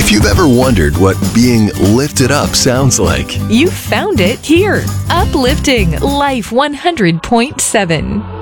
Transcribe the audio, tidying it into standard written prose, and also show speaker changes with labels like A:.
A: If you've ever wondered what being lifted up sounds like,
B: You found it here. Uplifting Life 100.7.